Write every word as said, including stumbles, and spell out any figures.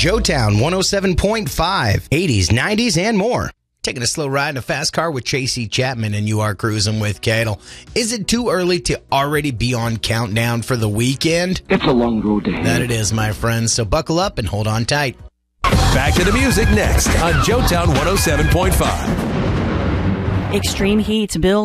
Joetown one oh seven point five, eighties, nineties, and more. Taking a slow ride in a fast car with Tracy Chapman, and you are cruising with Cadel. Is it too early to already be on countdown for the weekend? It's a long road ahead. That it is, my friends. So buckle up and hold on tight. Back to the music next on Joetown one oh seven point five. Extreme heat builds.